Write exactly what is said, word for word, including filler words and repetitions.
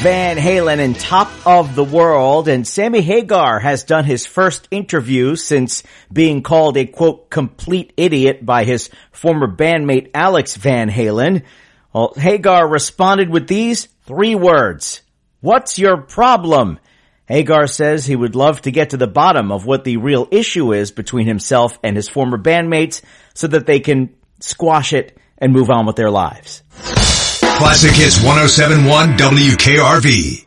Van Halen in Top of the World, and Sammy Hagar has done his first interview since being called a, quote, complete idiot by his former bandmate Alex Van Halen. Well, Hagar responded with these three words. What's your problem? Hagar says he would love to get to the bottom of what the real issue is between himself and his former bandmates so that they can squash it and move on with their lives. Classic Hits one oh seven point one W K R V.